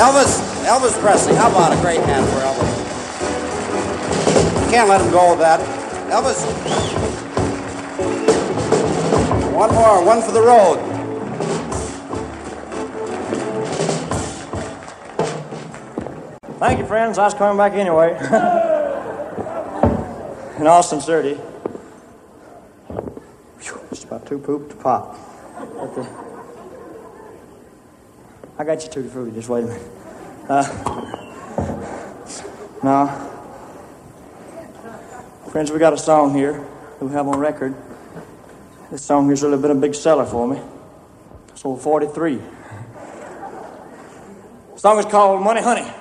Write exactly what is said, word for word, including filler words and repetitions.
Elvis, Elvis Presley. How about a great hand for Elvis? Can't let him go with that. Elvis. One more, one for the road. Thank you, friends. I was coming back anyway. In all sincerity. Just about two poop to pop. But the, I got you tutti frutti. Just wait a minute. Uh, no. Friends, we got a song here that we have on record. This song here's really been a big seller for me. Sold forty-three. The song is called Money Honey.